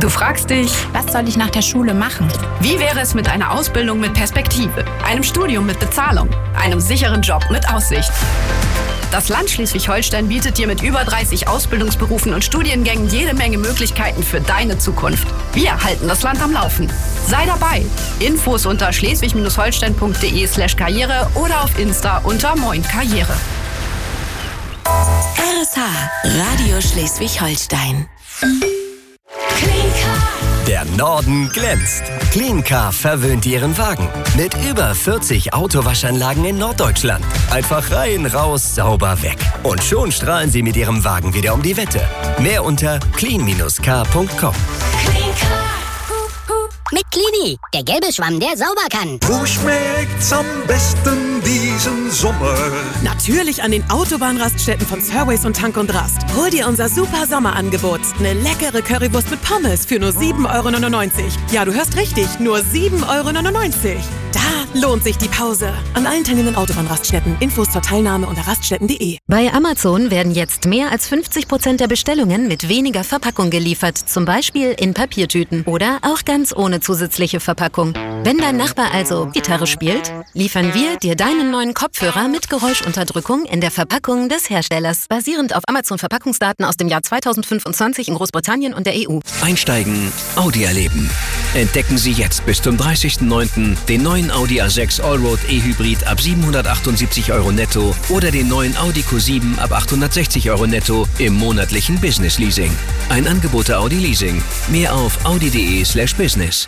Du fragst dich, was soll ich nach der Schule machen? Wie wäre es mit einer Ausbildung mit Perspektive, einem Studium mit Bezahlung, einem sicheren Job mit Aussicht? Das Land Schleswig-Holstein bietet dir mit über 30 Ausbildungsberufen und Studiengängen jede Menge Möglichkeiten für deine Zukunft. Wir halten das Land am Laufen. Sei dabei. Infos unter schleswig-holstein.de/karriere oder auf Insta unter moinkarriere. RSH, Radio Schleswig-Holstein. Der Norden glänzt. Cleancar verwöhnt Ihren Wagen. Mit über 40 Autowaschanlagen in Norddeutschland. Einfach rein, raus, sauber weg. Und schon strahlen Sie mit Ihrem Wagen wieder um die Wette. Mehr unter clean-car.com. Mit Clini, der gelbe Schwamm, der sauber kann. Wo schmeckt's am besten diesen Sommer? Natürlich an den Autobahnraststätten von Surways und Tank und Rast. Hol dir unser super Sommerangebot. Eine leckere Currywurst mit Pommes für nur 7,99 €. Ja, du hörst richtig, nur 7,99 €. Da lohnt sich die Pause. An allen teilnehmenden Autobahnraststätten. Infos zur Teilnahme unter raststätten.de. Bei Amazon werden jetzt mehr als 50% der Bestellungen mit weniger Verpackung geliefert. Zum Beispiel in Papiertüten oder auch ganz ohne zusätzliche Verpackung. Wenn dein Nachbar also Gitarre spielt, liefern wir dir deinen neuen Kopfhörer mit Geräuschunterdrückung in der Verpackung des Herstellers. Basierend auf Amazon-Verpackungsdaten aus dem Jahr 2025 in Großbritannien und der EU. Einsteigen, Audi erleben. Entdecken Sie jetzt bis zum 30.09. den neuen Audi A6 Allroad E-Hybrid ab 778 € netto oder den neuen Audi Q7 ab 860 € netto im monatlichen Business Leasing. Ein Angebot der Audi Leasing. Mehr auf audi.de/business.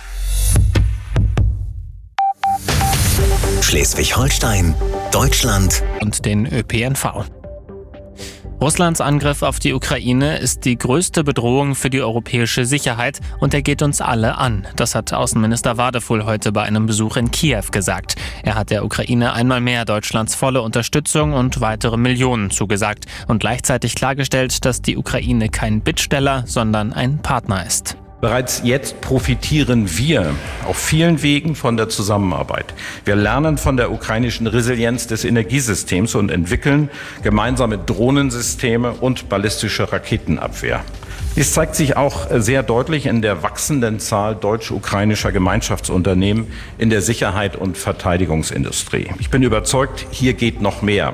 Schleswig-Holstein, Deutschland und den ÖPNV. Russlands Angriff auf die Ukraine ist die größte Bedrohung für die europäische Sicherheit und er geht uns alle an. Das hat Außenminister Wadefuhl heute bei einem Besuch in Kiew gesagt. Er hat der Ukraine einmal mehr Deutschlands volle Unterstützung und weitere Millionen zugesagt und gleichzeitig klargestellt, dass die Ukraine kein Bittsteller, sondern ein Partner ist. Bereits jetzt profitieren wir auf vielen Wegen von der Zusammenarbeit. Wir lernen von der ukrainischen Resilienz des Energiesystems und entwickeln gemeinsame Drohnensysteme und ballistische Raketenabwehr. Dies zeigt sich auch sehr deutlich in der wachsenden Zahl deutsch-ukrainischer Gemeinschaftsunternehmen in der Sicherheit- und Verteidigungsindustrie. Ich bin überzeugt, hier geht noch mehr.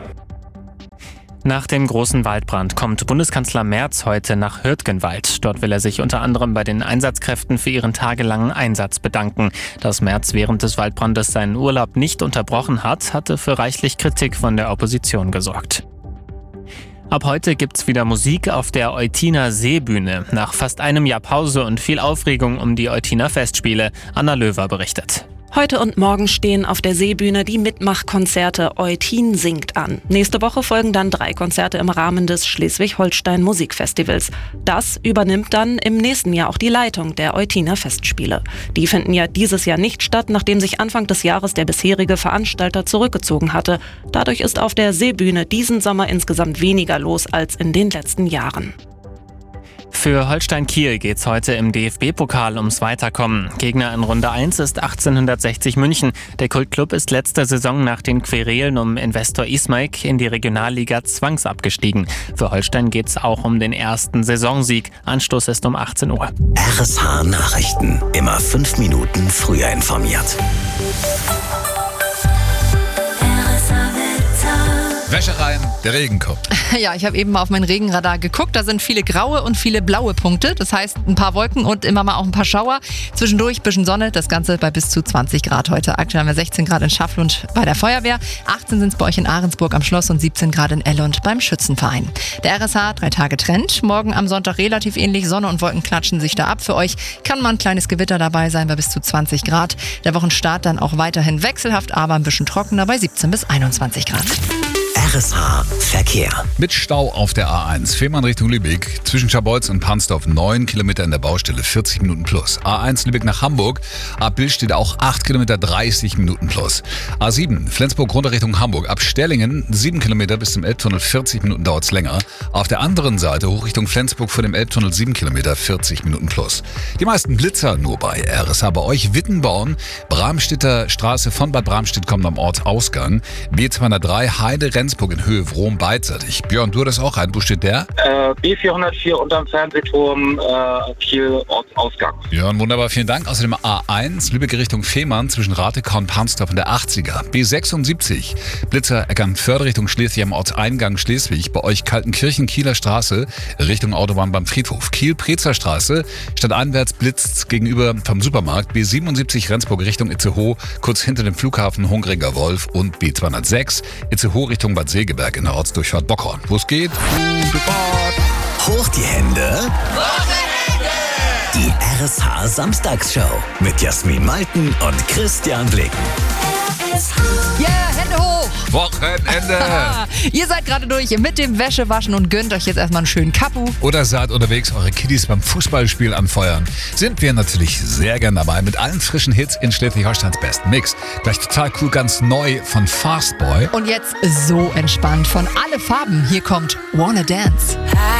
Nach dem großen Waldbrand kommt Bundeskanzler Merz heute nach Hürtgenwald. Dort will er sich unter anderem bei den Einsatzkräften für ihren tagelangen Einsatz bedanken. Dass Merz während des Waldbrandes seinen Urlaub nicht unterbrochen hat, hatte für reichlich Kritik von der Opposition gesorgt. Ab heute gibt's wieder Musik auf der Eutiner Seebühne. Nach fast einem Jahr Pause und viel Aufregung um die Eutiner Festspiele. Anna Löwer berichtet. Heute und morgen stehen auf der Seebühne die Mitmachkonzerte Eutin singt an. Nächste Woche folgen dann 3 Konzerte im Rahmen des Schleswig-Holstein Musikfestivals. Das übernimmt dann im nächsten Jahr auch die Leitung der Eutiner Festspiele. Die finden ja dieses Jahr nicht statt, nachdem sich Anfang des Jahres der bisherige Veranstalter zurückgezogen hatte. Dadurch ist auf der Seebühne diesen Sommer insgesamt weniger los als in den letzten Jahren. Für Holstein Kiel geht's heute im DFB-Pokal ums Weiterkommen. Gegner in Runde 1 ist 1860 München. Der Kultclub ist letzte Saison nach den Querelen um Investor Ismaik in die Regionalliga zwangsabgestiegen. Für Holstein geht's auch um den ersten Saisonsieg. Anstoß ist um 18 Uhr. RSH Nachrichten. Immer 5 Minuten früher informiert. Wäsche rein, der Regen kommt. Ja, ich habe eben mal auf mein Regenradar geguckt. Da sind viele graue und viele blaue Punkte. Das heißt, ein paar Wolken und immer mal auch ein paar Schauer. Zwischendurch ein bisschen Sonne. Das Ganze bei bis zu 20 Grad heute. Aktuell haben wir 16 Grad in Schafflund bei der Feuerwehr. 18 sind es bei euch in Ahrensburg am Schloss und 17 Grad in Ellund beim Schützenverein. Der RSH 3 Tage Trend. Morgen am Sonntag relativ ähnlich. Sonne und Wolken klatschen sich da ab. Für euch kann mal ein kleines Gewitter dabei sein bei bis zu 20 Grad. Der Wochenstart dann auch weiterhin wechselhaft, aber ein bisschen trockener bei 17 bis 21 Grad. RSH Verkehr. Mit Stau auf der A1. Fehmarn Richtung Lübeck. Zwischen Scharbeutz und Pansdorf 9 Kilometer in der Baustelle, 40 Minuten plus. A1 Lübeck nach Hamburg. Ab Bill steht auch 8 Kilometer, 30 Minuten plus. A7 Flensburg runter Richtung Hamburg. Ab Sterlingen 7 Kilometer bis zum Elbtunnel, 40 Minuten dauert's länger. Auf der anderen Seite hoch Richtung Flensburg vor dem Elbtunnel 7 Kilometer, 40 Minuten plus. Die meisten Blitzer nur bei RSH. Bei euch Wittenborn, Bramstedter Straße von Bad Bramstedt kommt am Ortsausgang. B203 Heide, Rendsburg Rendsburg in Höhe Wrom beidseitig. Björn, du das auch rein. Wo steht der? B404 unterm Fernsehturm, Kiel Ortsausgang. Björn, wunderbar, vielen Dank. Außerdem A1, Lübeck Richtung Fehmarn zwischen Ratekau und Pansdorf in der 80er. B76, Blitzer Eckernförde Richtung Schleswig am Ortseingang Schleswig. Bei euch Kaltenkirchen, Kieler Straße Richtung Autobahn beim Friedhof. Kiel-Prezer Straße, stadteinwärts blitzt gegenüber vom Supermarkt. B77 Rendsburg Richtung Itzehoe, kurz hinter dem Flughafen Hungringer Wolf. Und B206 Itzehoe Richtung Bad Segeberg in der Ortsdurchfahrt Bockhorn. Wo es geht? Hoch die Hände. Die RSH Samstagsshow mit Jasmin Malten und Christian Blicken. Yeah, Hände hoch! Wochenende! Ihr seid gerade durch mit dem Wäschewaschen und gönnt euch jetzt erstmal einen schönen Kapu. Oder seid unterwegs eure Kiddies beim Fußballspiel anfeuern. Sind wir natürlich sehr gern dabei mit allen frischen Hits in Schleswig-Holsteins besten Mix. Gleich total cool, ganz neu von Fastboy. Und jetzt so entspannt von Alle Farben. Hier kommt Wanna Dance.